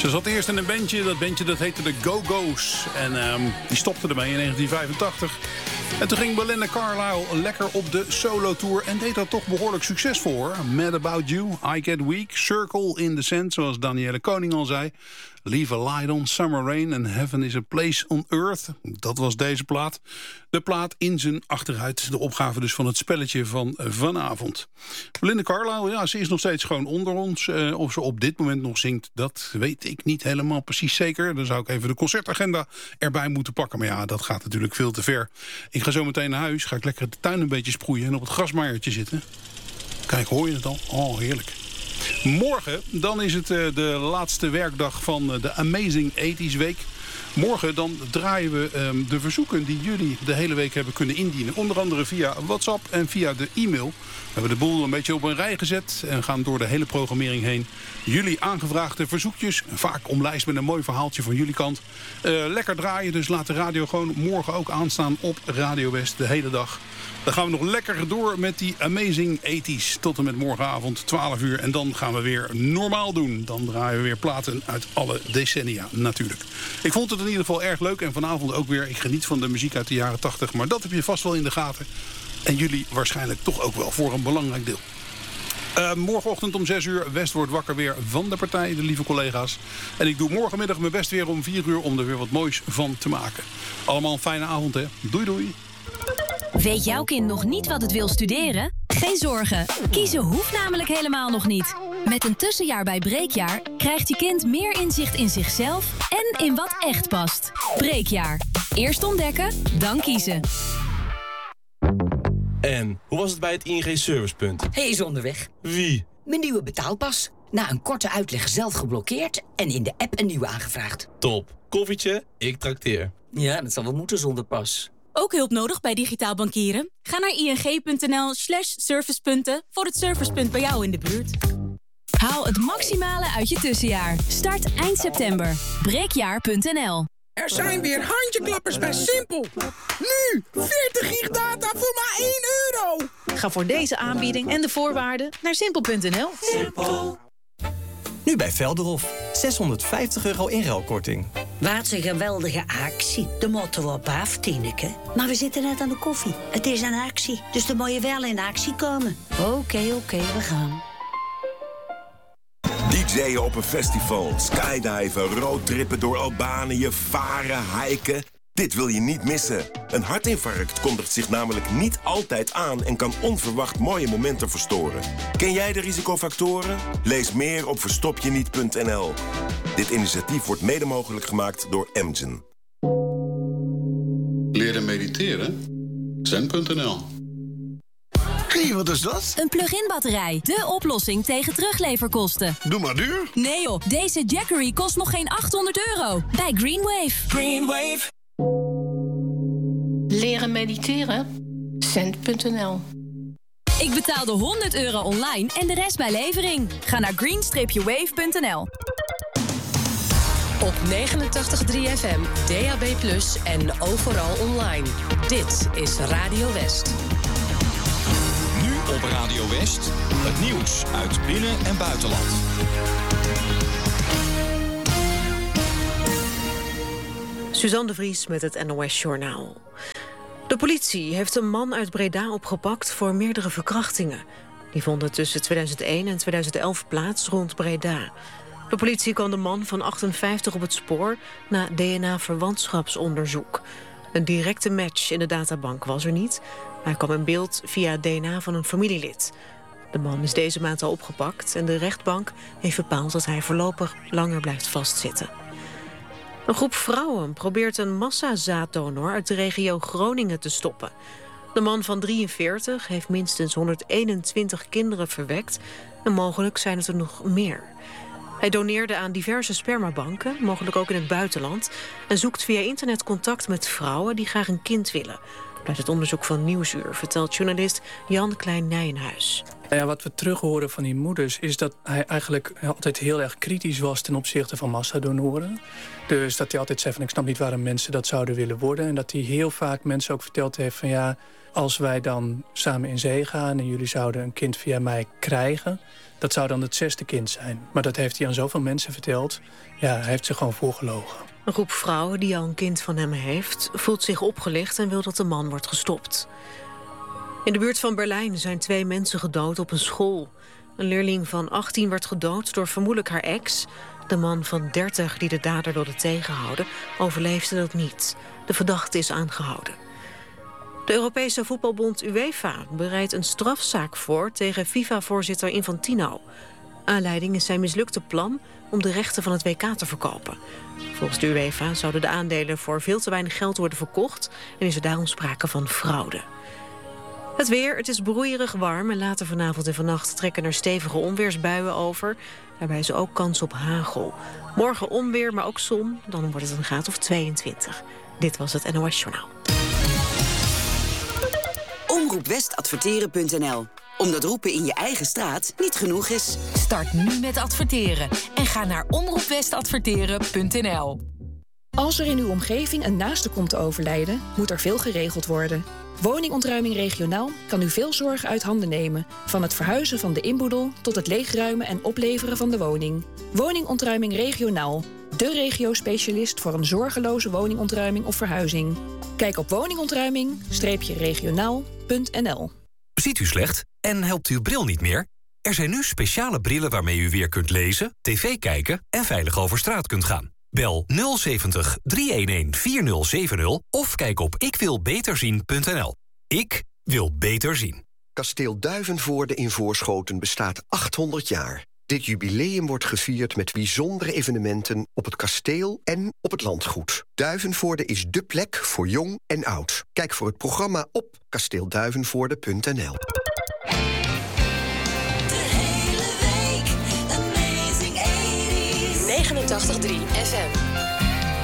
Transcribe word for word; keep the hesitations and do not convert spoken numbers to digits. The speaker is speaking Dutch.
Ze zat eerst in een bandje, dat bandje dat heette de Go-Go's. En um, die stopte ermee in negentien vijfentachtig. En toen ging Belinda Carlisle lekker op de solo-tour en deed dat toch behoorlijk succesvol, hoor. Mad About You, I Get Weak, Circle in the Sand, zoals Danielle Koning al zei. Leave a Light On, Summer Rain and Heaven is a Place on Earth. Dat was deze plaat. De plaat in zijn achteruit. De opgave dus van het spelletje van vanavond. Belinda Carlisle, ja, ze is nog steeds gewoon onder ons. Uh, of ze op dit moment nog zingt, dat weet ik niet helemaal precies zeker. Dan zou ik even de concertagenda erbij moeten pakken. Maar ja, dat gaat natuurlijk veel te ver. Ik ga zo meteen naar huis. Ga ik lekker de tuin een beetje sproeien en op het grasmaaiertje zitten. Kijk, hoor je het al? Oh, heerlijk. Morgen, dan is het uh, de laatste werkdag van uh, de Amazing tachtiger Week. Morgen dan draaien we um, de verzoeken die jullie de hele week hebben kunnen indienen. Onder andere via WhatsApp en via de e-mail. We hebben de boel een beetje op een rij gezet en gaan door de hele programmering heen jullie aangevraagde verzoekjes, vaak omlijst met een mooi verhaaltje van jullie kant, uh, lekker draaien. Dus laat de radio gewoon morgen ook aanstaan op Radio West de hele dag. Dan gaan we nog lekker door met die Amazing tachtiger tot en met morgenavond twaalf uur. En dan gaan we weer normaal doen. Dan draaien we weer platen uit alle decennia natuurlijk. Ik vond het in ieder geval erg leuk en vanavond ook weer. Ik geniet van de muziek uit de jaren tachtig, maar dat heb je vast wel in de gaten. En jullie waarschijnlijk toch ook wel voor een belangrijk deel. Uh, morgenochtend om zes uur, West wordt wakker weer van de partij, de lieve collega's. En ik doe morgenmiddag mijn best weer om vier uur om er weer wat moois van te maken. Allemaal een fijne avond, hè. Doei, doei. Weet jouw kind nog niet wat het wil studeren? Geen zorgen. Kiezen hoeft namelijk helemaal nog niet. Met een tussenjaar bij Breekjaar krijgt je kind meer inzicht in zichzelf en in wat echt past. Breekjaar. Eerst ontdekken, dan kiezen. En hoe was het bij het I N G Servicepunt? Hij is onderweg. Wie? Mijn nieuwe betaalpas. Na een korte uitleg zelf geblokkeerd en in de app een nieuwe aangevraagd. Top. Koffietje, ik trakteer. Ja, dat zal wel moeten zonder pas. Ook hulp nodig bij digitaal bankieren? Ga naar ing.nl slash servicepunten voor het servicepunt bij jou in de buurt. Haal het maximale uit je tussenjaar. Start eind september. breekjaar punt n l. Er zijn weer handjeklappers bij Simpel. Nu, veertig gig data voor maar één euro. Ga voor deze aanbieding en de voorwaarden naar simpel punt n l. Simpel. Nu bij Velderhof. zeshonderdvijftig euro inruilkorting. Wat een geweldige actie. De motto op af, Tineke. Maar we zitten net aan de koffie. Het is een actie, dus dan moet je wel in actie komen. Oké, okay, oké, okay, we gaan. D J'en op een festival, skydiven, roadtrippen door Albanië, varen, hiken. Dit wil je niet missen. Een hartinfarct kondigt zich namelijk niet altijd aan en kan onverwacht mooie momenten verstoren. Ken jij de risicofactoren? Lees meer op verstopjeniet punt n l. Dit initiatief wordt mede mogelijk gemaakt door Amgen. Leren mediteren? zen punt n l. Hé, wat is dat? Een plug-in batterij. De oplossing tegen terugleverkosten. Doe maar duur. Nee joh, deze Jackery kost nog geen achthonderd euro. Bij Greenwave. Greenwave. Leren mediteren? zen punt n l. Ik betaalde honderd euro online en de rest bij levering. Ga naar green wave punt n l. Op negenentachtig komma drie F M, D A B plus, en overal online. Dit is Radio West. Nu op Radio West, het nieuws uit binnen- en buitenland. Suzanne de Vries met het N O S-journaal. De politie heeft een man uit Breda opgepakt voor meerdere verkrachtingen. Die vonden tussen tweeduizend één en tweeduizend elf plaats rond Breda. De politie kwam de man van achtenvijftig op het spoor na D N A-verwantschapsonderzoek. Een directe match in de databank was er niet. Hij kwam in beeld via D N A van een familielid. De man is deze maand al opgepakt en de rechtbank heeft bepaald dat hij voorlopig langer blijft vastzitten. Een groep vrouwen probeert een massazaaddonor uit de regio Groningen te stoppen. De man van drieënveertig heeft minstens honderdeenentwintig kinderen verwekt en mogelijk zijn het er nog meer. Hij doneerde aan diverse spermabanken, mogelijk ook in het buitenland, en zoekt via internet contact met vrouwen die graag een kind willen. Uit het onderzoek van Nieuwsuur vertelt journalist Jan Klein-Nijenhuis. Nou ja, wat we terug horen van die moeders is dat hij eigenlijk altijd heel erg kritisch was ten opzichte van massadonoren. Dus dat hij altijd zei van ik snap niet waarom mensen dat zouden willen worden. En dat hij heel vaak mensen ook verteld heeft van ja, als wij dan samen in zee gaan en jullie zouden een kind via mij krijgen, dat zou dan het zesde kind zijn. Maar dat heeft hij aan zoveel mensen verteld. Ja, hij heeft zich gewoon voorgelogen. Een groep vrouwen die al een kind van hem heeft, voelt zich opgelicht en wil dat de man wordt gestopt. In de buurt van Berlijn zijn twee mensen gedood op een school. Een leerling van achttien werd gedood door vermoedelijk haar ex. De man van dertig die de dader wilde tegenhouden, overleefde dat niet. De verdachte is aangehouden. De Europese voetbalbond UEFA bereidt een strafzaak voor tegen FIFA-voorzitter Infantino. Aanleiding is zijn mislukte plan om de rechten van het W K te verkopen. Volgens de UEFA zouden de aandelen voor veel te weinig geld worden verkocht en is er daarom sprake van fraude. Het weer, het is broeierig warm en later vanavond en vannacht trekken er stevige onweersbuien over. Daarbij is er ook kans op hagel. Morgen onweer, maar ook zon, dan wordt het een graad of tweeëntwintig. Dit was het N O S Journaal. omroep west adverteren punt n l. Omdat roepen in je eigen straat niet genoeg is. Start nu met adverteren en ga naar omroep west adverteren punt n l. Als er in uw omgeving een naaste komt te overlijden, moet er veel geregeld worden. Woningontruiming regionaal kan u veel zorg uit handen nemen. Van het verhuizen van de inboedel tot het leegruimen en opleveren van de woning. Woningontruiming regionaal. De regio-specialist voor een zorgeloze woningontruiming of verhuizing. Kijk op woningontruiming regionaal punt n l. Ziet u slecht en helpt uw bril niet meer? Er zijn nu speciale brillen waarmee u weer kunt lezen, tv kijken en veilig over straat kunt gaan. Bel nul zeventig, driehonderdeenendertig, vierduizend of kijk op ik wil beter zien punt n l. Ik wil beter zien. Kasteel Duivenvoorde in Voorschoten bestaat achthonderd jaar. Dit jubileum wordt gevierd met bijzondere evenementen op het kasteel en op het landgoed. Duivenvoorde is dé plek voor jong en oud. Kijk voor het programma op kasteel duivenvoorde punt n l. negenentachtig komma drie F M.